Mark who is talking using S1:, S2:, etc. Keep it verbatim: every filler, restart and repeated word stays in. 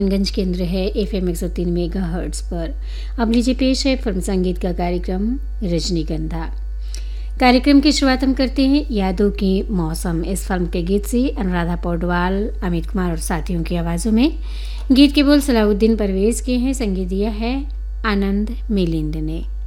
S1: गंज केंद्र है एफ एम एक सौ तीन मेगा हर्ट्स पर। अब लीजिए पेश है फिल्म संगीत का कार्यक्रम रजनीगंधा। कार्यक्रम की शुरुआत हम करते हैं यादों की मौसम इस फिल्म के गीत से। अनुराधा पौडवाल, अमित कुमार और साथियों की आवाज़ों में। गीत के बोल सलाउद्दीन परवेज़ के हैं, संगीत दिया है आनंद मिलिंद ने।